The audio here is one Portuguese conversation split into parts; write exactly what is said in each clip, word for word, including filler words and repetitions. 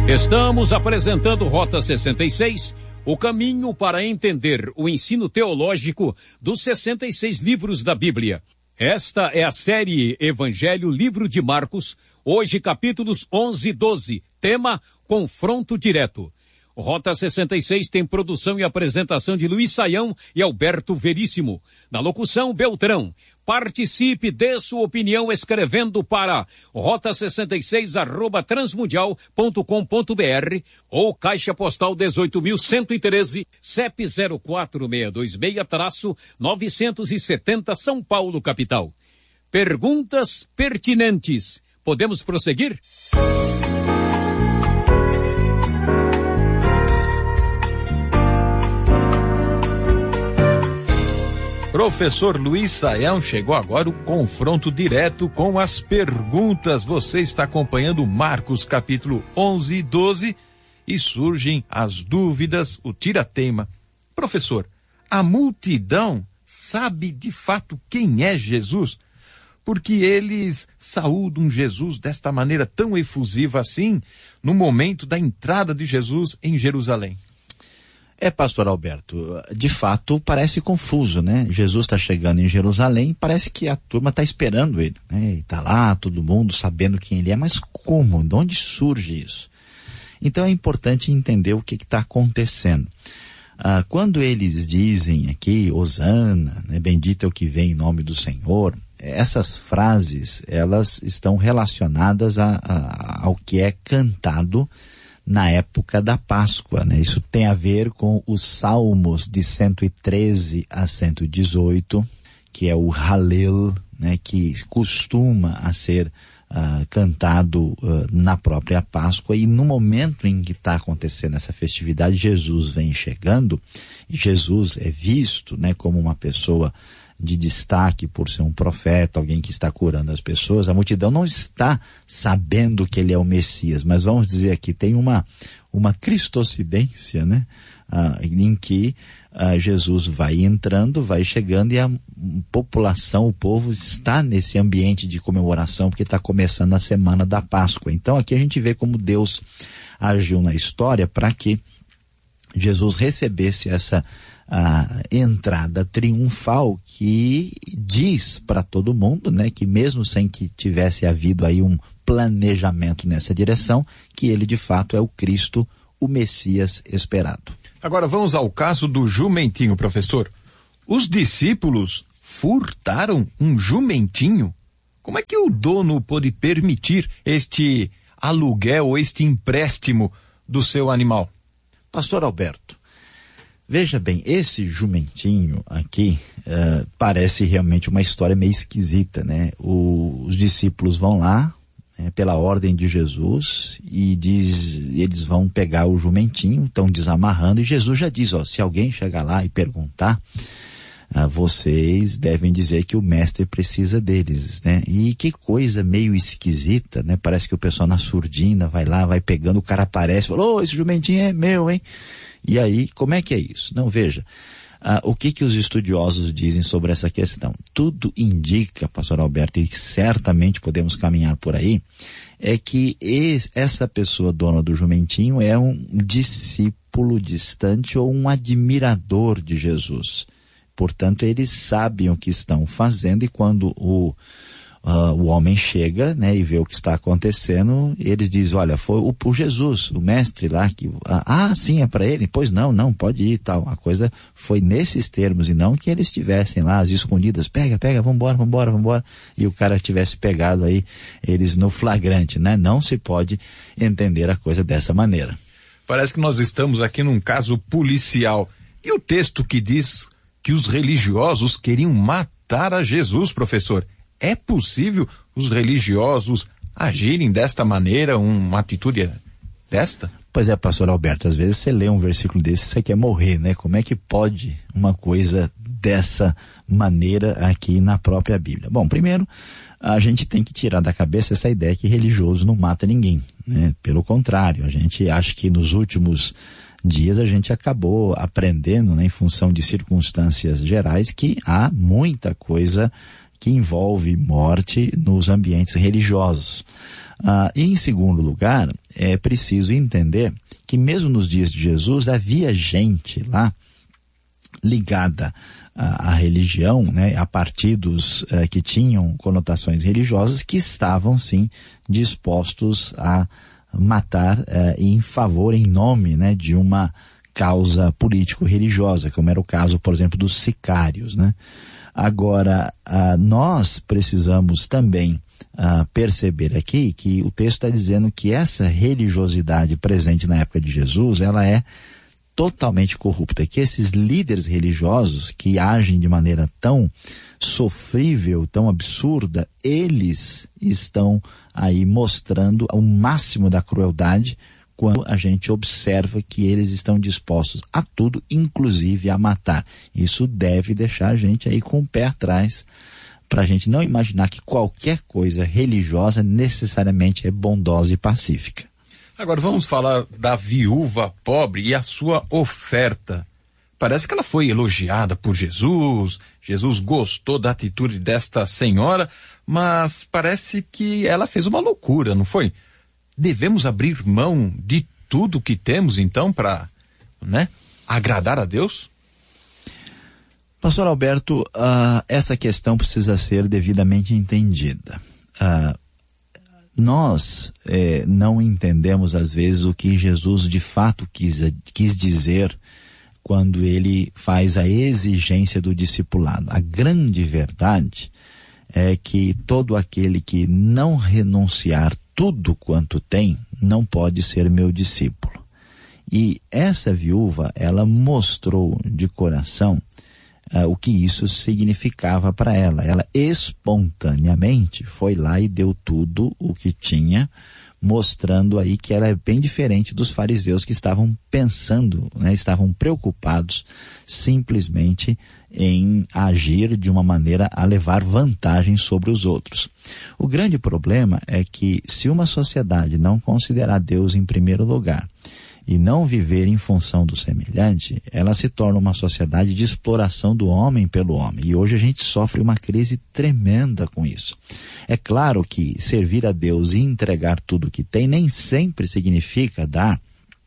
Estamos apresentando Rota sessenta e seis, o caminho para entender o ensino teológico dos sessenta e seis livros da Bíblia. Esta é a série Evangelho Livro de Marcos, hoje capítulos onze e doze, tema Confronto Direto. Rota sessenta e seis tem produção e apresentação de Luiz Saião e Alberto Veríssimo. Na locução, Beltrão. Participe, dê sua opinião escrevendo para rota sessenta e seis arroba transmundial ponto com ponto br ou Caixa Postal dezoito mil cento e treze, C E P zero quatro seis dois seis novecentos e setenta, São Paulo, capital. Perguntas pertinentes. Podemos prosseguir? Professor Luiz Saião, chegou agora o confronto direto com as perguntas. Você está acompanhando Marcos capítulo onze e doze e surgem as dúvidas, o tira-teima. Professor, a multidão sabe de fato quem é Jesus? Porque eles saúdam Jesus desta maneira tão efusiva assim, no momento da entrada de Jesus em Jerusalém. É, pastor Alberto, de fato parece confuso, né? Jesus está chegando em Jerusalém, parece que a turma está esperando ele, né? E está lá, todo mundo sabendo quem ele é, mas como? De onde surge isso? Então é importante entender o que está acontecendo. Ah, quando eles dizem aqui, Hosana, né, bendito é o que vem em nome do Senhor, essas frases, elas estão relacionadas a, a, ao que é cantado na época da Páscoa, né? Isso tem a ver com os Salmos de cento e treze a cento e dezoito, que é o Halel, né? Que costuma a ser uh, cantado uh, na própria Páscoa, e no momento em que está acontecendo essa festividade, Jesus vem chegando, e Jesus é visto, né, como uma pessoa de destaque por ser um profeta, alguém que está curando as pessoas. A multidão não está sabendo que ele é o Messias, mas vamos dizer aqui, tem uma, uma cristocidência, né? Ah, em que ah, Jesus vai entrando, vai chegando, e a população, o povo está nesse ambiente de comemoração, porque está começando a semana da Páscoa. Então aqui a gente vê como Deus agiu na história para que Jesus recebesse essa a entrada triunfal que diz para todo mundo, né, que mesmo sem que tivesse havido aí um planejamento nessa direção, que ele de fato é o Cristo, o Messias esperado. Agora vamos ao caso do jumentinho, professor. Os discípulos furtaram um jumentinho? Como é que o dono pôde permitir este aluguel, este empréstimo do seu animal? Pastor Alberto, veja bem, esse jumentinho aqui uh, parece realmente uma história meio esquisita, né? O, os discípulos vão lá, né, pela ordem de Jesus, e diz, eles vão pegar o jumentinho, estão desamarrando, e Jesus já diz, ó, se alguém chegar lá e perguntar, uh, vocês devem dizer que o mestre precisa deles, né? E que coisa meio esquisita, né? Parece que o pessoal na surdina vai lá, vai pegando, o cara aparece, fala, ô, esse jumentinho é meu, hein? E aí, como é que é isso? Não, veja, ah, o que que os estudiosos dizem sobre essa questão? Tudo indica, pastor Alberto, e certamente podemos caminhar por aí, é que esse, essa pessoa dona do jumentinho é um discípulo distante ou um admirador de Jesus. Portanto, eles sabem o que estão fazendo, e quando o Uh, o homem chega, né, e vê o que está acontecendo, eles dizem, olha, foi o, o Jesus, o mestre lá, que, ah, sim, é para ele? Pois não, não, pode ir e tal. A coisa foi nesses termos, e não que eles estivessem lá, as escondidas, pega, pega, vambora, vambora, vambora, e o cara tivesse pegado aí eles no flagrante, né? Não se pode entender a coisa dessa maneira. Parece que nós estamos aqui num caso policial. E o texto que diz que os religiosos queriam matar a Jesus, professor? É possível os religiosos agirem desta maneira, uma atitude desta? Pois é, pastor Alberto, às vezes você lê um versículo desse e você quer morrer, né? Como é que pode uma coisa dessa maneira aqui na própria Bíblia? Bom, primeiro, a gente tem que tirar da cabeça essa ideia que religioso não mata ninguém, né? Pelo contrário, a gente acha que nos últimos dias a gente acabou aprendendo, né, em função de circunstâncias gerais, que há muita coisa que envolve morte nos ambientes religiosos. Ah, e em segundo lugar, é preciso entender que mesmo nos dias de Jesus havia gente lá ligada à, à religião, né, a partidos eh, que tinham conotações religiosas, que estavam sim dispostos a matar eh, em favor, em nome, né, de uma causa político-religiosa, como era o caso, por exemplo, dos sicários, né? Agora, ah, nós precisamos também ah, perceber aqui que o texto está dizendo que essa religiosidade presente na época de Jesus, ela é totalmente corrupta, que esses líderes religiosos que agem de maneira tão sofrível, tão absurda, eles estão aí mostrando o máximo da crueldade quando a gente observa que eles estão dispostos a tudo, inclusive a matar. Isso deve deixar a gente aí com o pé atrás, para a gente não imaginar que qualquer coisa religiosa necessariamente é bondosa e pacífica. Agora vamos falar da viúva pobre e a sua oferta. Parece que ela foi elogiada por Jesus, Jesus gostou da atitude desta senhora, mas parece que ela fez uma loucura, não foi? Devemos abrir mão de tudo que temos, então, para, né, agradar a Deus? Pastor Alberto, uh, essa questão precisa ser devidamente entendida. Uh, nós eh, não entendemos, às vezes, o que Jesus de fato quis, quis dizer quando ele faz a exigência do discipulado. A grande verdade é que todo aquele que não renunciar tudo quanto tem, não pode ser meu discípulo. E essa viúva, ela mostrou de coração uh, o que isso significava para ela. Ela espontaneamente foi lá e deu tudo o que tinha, mostrando aí que ela é bem diferente dos fariseus que estavam pensando, né, estavam preocupados simplesmente em agir de uma maneira a levar vantagem sobre os outros. O grande problema é que se uma sociedade não considerar Deus em primeiro lugar e não viver em função do semelhante, ela se torna uma sociedade de exploração do homem pelo homem. E hoje a gente sofre uma crise tremenda com isso. É claro que servir a Deus e entregar tudo que tem nem sempre significa dar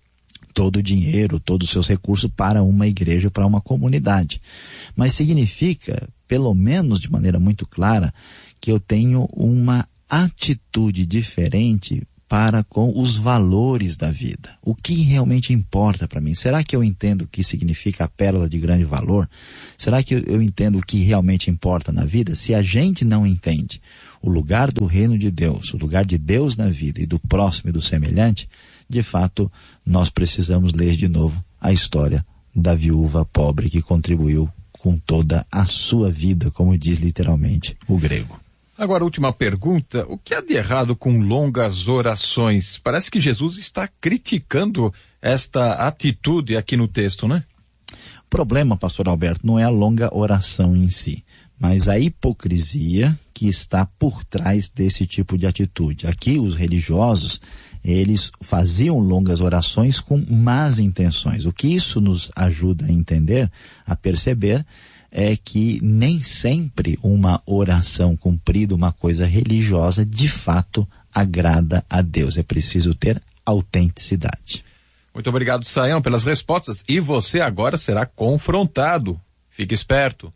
todo o dinheiro, todos os seus recursos para uma igreja, para uma comunidade. Mas significa, pelo menos de maneira muito clara, que eu tenho uma atitude diferente para com os valores da vida. O que realmente importa para mim? Será que eu entendo o que significa a pérola de grande valor? Será que eu entendo o que realmente importa na vida? Se a gente não entende o lugar do reino de Deus, o lugar de Deus na vida e do próximo e do semelhante, de fato, nós precisamos ler de novo a história da viúva pobre que contribuiu com toda a sua vida, como diz literalmente o grego. Agora, última pergunta, o que há de errado com longas orações? Parece que Jesus está criticando esta atitude aqui no texto, né? O problema, pastor Alberto, não é a longa oração em si, mas a hipocrisia que está por trás desse tipo de atitude. Aqui os religiosos, eles faziam longas orações com más intenções. O que isso nos ajuda a entender, a perceber, é que nem sempre uma oração cumprida, uma coisa religiosa, de fato agrada a Deus. É preciso ter autenticidade. Muito obrigado, Saião, pelas respostas. E você agora será confrontado. Fique esperto.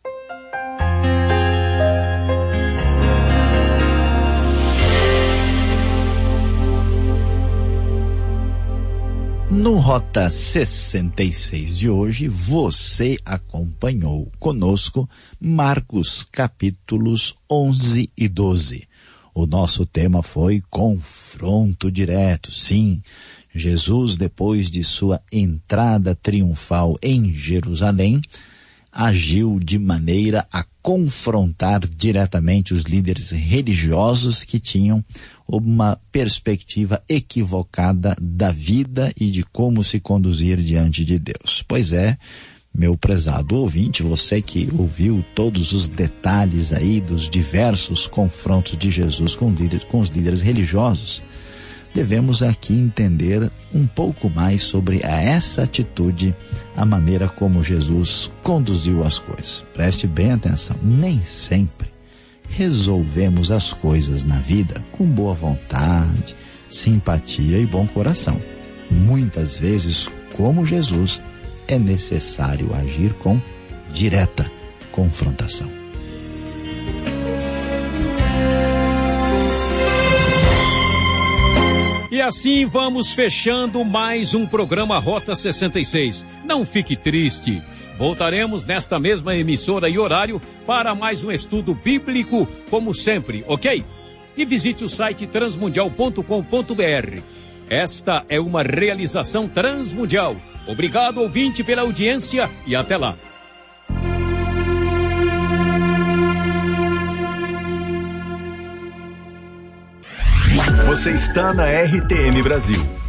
No Rota sessenta e seis de hoje, você acompanhou conosco Marcos capítulos onze e doze. O nosso tema foi confronto direto. Sim, Jesus, depois de sua entrada triunfal em Jerusalém, agiu de maneira a confrontar diretamente os líderes religiosos que tinham uma perspectiva equivocada da vida e de como se conduzir diante de Deus. Pois é, meu prezado ouvinte, você que ouviu todos os detalhes aí dos diversos confrontos de Jesus com, líder, com os líderes religiosos, devemos aqui entender um pouco mais sobre essa atitude, a maneira como Jesus conduziu as coisas. Preste bem atenção, nem sempre resolvemos as coisas na vida com boa vontade, simpatia e bom coração. Muitas vezes, como Jesus, é necessário agir com direta confrontação. E assim vamos fechando mais um programa Rota sessenta e seis. Não fique triste. Voltaremos nesta mesma emissora e horário para mais um estudo bíblico, como sempre, ok? E visite o site transmundial ponto com ponto br. Esta é uma realização transmundial. Obrigado, ouvinte, pela audiência e até lá. Você está na R T M Brasil.